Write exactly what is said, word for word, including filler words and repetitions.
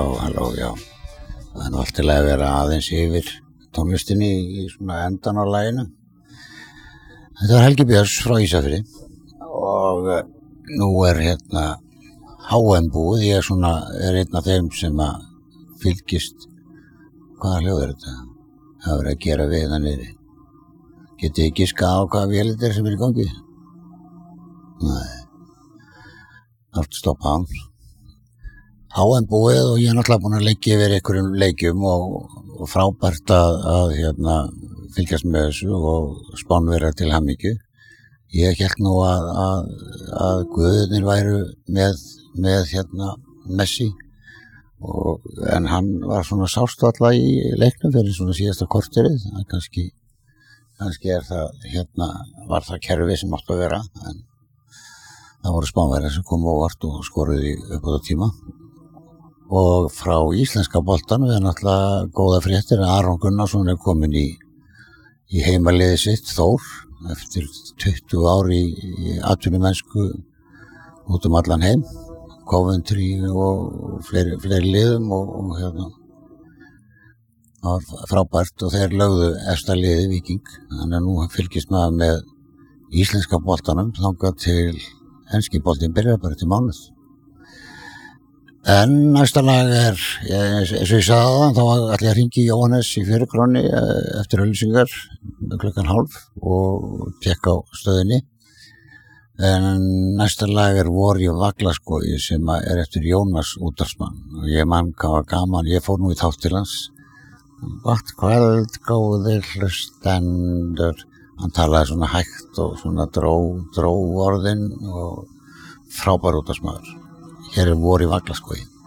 Halló, halló, já. Það er nú allt til að vera aðeins yfir tónlistinni í svona endan á laginu. Þetta var Helgi Björns frá Ísafirði og nú er hérna H M búið. Ég er svona, er einn af þeim sem að fylgist. Hvaða hljóð er þetta? Það verið að gera við það niðri. Getið þið giskað á hvaða vél þetta er sem er í gangi? Nei. Allt stoppa hann. H M búið og ég er náttúrulega búinn að leggja yfir einhverjum leikjum og, og frábært að, að hérna, fylgjast með þessu og Spánverja til hamingju. Ég hélt nú að, að, að guðirnir væru með, með hérna, Messi, og, en hann var svona sást alltaf í leiknum fyrir svona síðasta korterið. Kannski, kannski er það, hérna, var það kerfi sem átti að vera, en það voru Spánverjar sem kom óvart og skoruði upp á það tíma. Og frá íslenska boltanum er náttúrulega góða fréttir að Aron Gunnarsson er komin í, í heimaliðið sitt, Þór, eftir tuttugu ár í, í atvinnumennsku út um allan heim, Coventry og fleiri, fleiri liðum og, og hérna, það var frábært og þeir lögðu efsta liðið Víking, þannig að nú fylgist maður með íslenska boltanum þangað til enski boltinn byrjar bara til mánuð. En næsta lag er, eins og ég sagði það, þá ætla ég að hringi Jóhannes í fyrirkroni eftir auglýsingar klukkan hálf og tékka á stöðinni. En næsta lag er Vor í Vaglaskógi sem er eftir Jónas Útvarsmann. Og ég man hvað var gaman, ég fór nú í þátt til hans. Gott kvöld, góðir hlustendur. Hann talaði svona hægt og svona dró, dró orðin og frábær útvarpsmaður. Hér er Vor í Vaglaskógi.